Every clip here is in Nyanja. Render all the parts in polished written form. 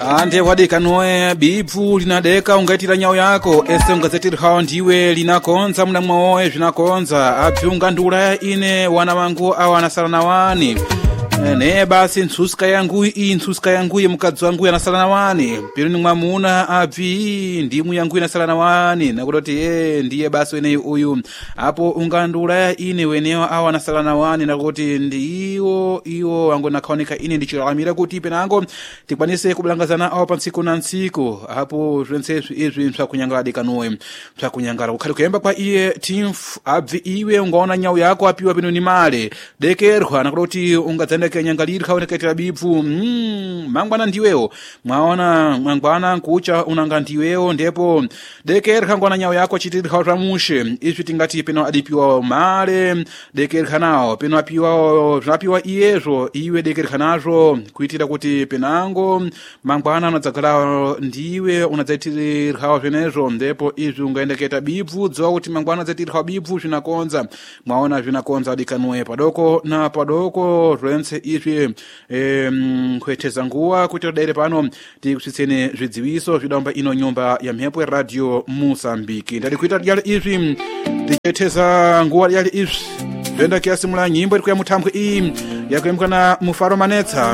Ante wadeka noe bipfu linadeka ungaitira nyao yako ese ungazetiri hao ndiwe linakonza muna mwaoe vinakonza apiunga ndula ine wana wangu awa na wani ne basi nsuska yangu ye mukadzi wangu yanasala wani piro ni mwamuna api ndimu yangu yanasala wani nakutoti ndiye basi wene uyu apo ungandula ine weneo awa nasala wani nakuti ndiyo wangu nakaoneka ine ndichilamira kuti penango tikwanise kubulangazana awa pansiku na nsiku apo zvense izvi msakunyangala dekanuwe msakunyangala ukhali kuyemba kwa iye timfu abvi iwe ungaona nyau yako apiwa pino ni male dekerwa nakutoti ungadzenda kenyangaliri kaoneketera bipfu mangwana ndiwewo mwaona mangwana nkucha unanga ndiwewo ndipo dekerwa ngwana nyau yako chitiri kautamushe izvi tingati pino adipiwa male dekerwa nawo pino apiwa iyezo iwe dekerwa nazo kuitira kuti penango mangwana unadzakala ndiwe unadzaitirwa zvenezo ndipo izvi ungaendeketa bipfu dzowa kuti mangwana unadzaitirwa bipfu zvinakonza mwaona zvinakonza adikanwe padoko na padoko zvense izvi kueteza nguwa kuti daire pano tikusitsene zvidziviso zvidamba ino nyumba ya mhepo radio Mozambique ndali kuita dyali izvi ticheteza nguwa dyali izvi zvenda kiasimula nyimbo iri kuya mutambwe iyi yakuyembukana mufaro manetsa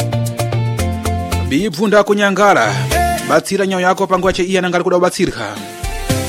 bipfu ndakunyangala batsira nyau yako panguwa che iya nangali kuda ubatsirika